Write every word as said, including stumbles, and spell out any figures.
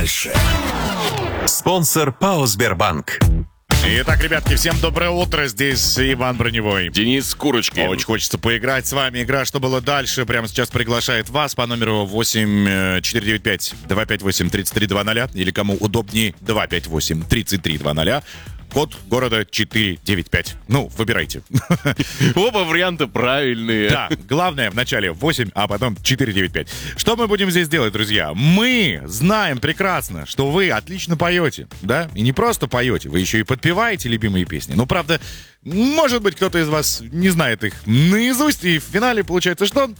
больше. Спонсор ПАО «Сбербанк». Итак, ребятки, всем доброе утро. Здесь Иван Броневой. Денис Курочкин. Очень хочется поиграть с вами. Игра «Что было дальше?» прямо сейчас приглашает вас по номеру восемь четыре девять пять два пять восемь тридцать три двадцать или кому удобнее два пять восемь тридцать три двадцать. Код города четыре девять пять. Ну, выбирайте. Оба варианта правильные. Да, главное в начале восемь, а потом четыре девять пять. Что мы будем здесь делать, друзья? Мы знаем прекрасно, что вы отлично поете, да? И не просто поете, вы еще и подпеваете любимые песни. Ну, правда, может быть, кто-то из вас не знает их наизусть, и в финале получается что?